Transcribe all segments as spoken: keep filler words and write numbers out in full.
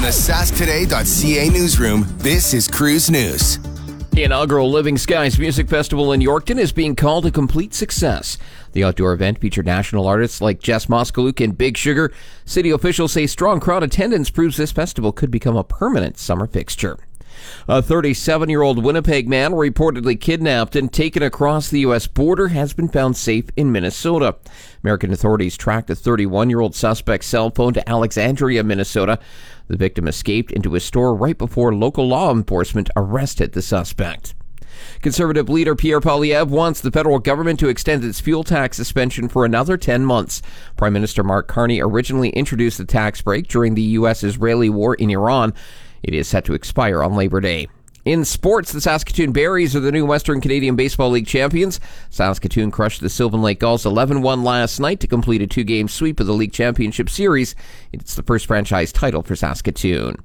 the sask today dot c a newsroom, this is Cruise News. The inaugural Living Skies Music Festival in Yorkton is being called a complete success. The outdoor event featured national artists like Jess Moskaluk and Big Sugar. City officials say strong crowd attendance proves this festival could become a permanent summer fixture. A thirty-seven-year-old Winnipeg man reportedly kidnapped and taken across the U S border has been found safe in Minnesota. American authorities tracked the thirty-one-year-old suspect's cell phone to Alexandria, Minnesota. The victim escaped into a store right before local law enforcement arrested the suspect. Conservative leader Pierre Poilievre wants the federal government to extend its fuel tax suspension for another ten months. Prime Minister Mark Carney originally introduced the tax break during the U S-Israeli war in Iran. It is set to expire on Labor Day. In sports, the Saskatoon Berries are the new Western Canadian Baseball League champions. Saskatoon crushed the Sylvan Lake Gulls eleven one last night to complete a two-game sweep of the League Championship Series. It's the first franchise title for Saskatoon.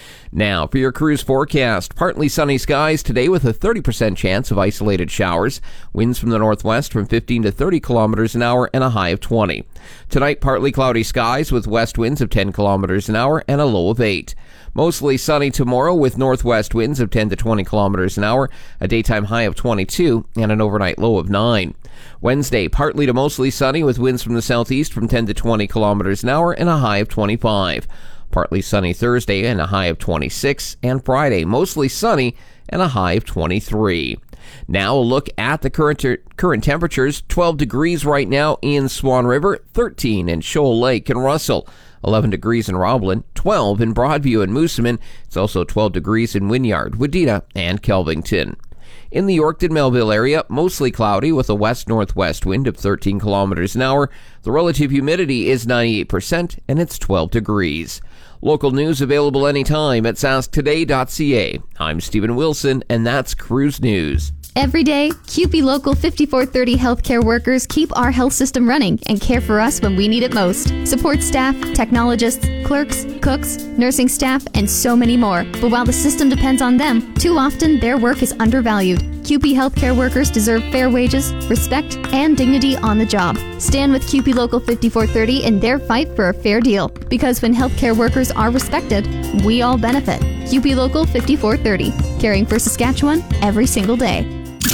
Now, for your cruise forecast, partly sunny skies today with a thirty percent chance of isolated showers. Winds from the northwest from fifteen to thirty kilometers an hour and a high of twenty. Tonight, partly cloudy skies with west winds of ten kilometers an hour and a low of eight. Mostly sunny tomorrow with northwest winds of ten to twenty kilometers an hour, a daytime high of twenty-two and an overnight low of nine. Wednesday, partly to mostly sunny with winds from the southeast from ten to twenty kilometers an hour and a high of twenty-five. Partly sunny Thursday and a high of twenty-six, and Friday mostly sunny and a high of twenty-three. Now a look at the current current temperatures. twelve degrees right now in Swan River, thirteen in Shoal Lake and Russell, eleven degrees in Roblin, twelve in Broadview and Moosomin. It's also twelve degrees in Wynyard, Wadena, and Kelvington. In the Yorkton-Melville area, mostly cloudy with a west-northwest wind of thirteen kilometers an hour. The relative humidity is ninety-eight percent, and it's twelve degrees. Local news available anytime at sask today dot c a. I'm Stephen Wilson, and that's Cruise News. Every day, C U P E Local fifty-four thirty healthcare workers keep our health system running and care for us when we need it most. Support staff, technologists, clerks, cooks, nursing staff, and so many more. But while the system depends on them, too often their work is undervalued. C U P E healthcare workers deserve fair wages, respect, and dignity on the job. Stand with C U P E Local fifty-four thirty in their fight for a fair deal. Because when healthcare workers are respected, we all benefit. C U P E Local fifty-four thirty, caring for Saskatchewan every single day.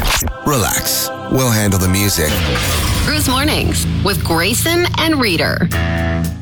Relax. We'll handle the music. Cruise Mornings with Grayson and Reader.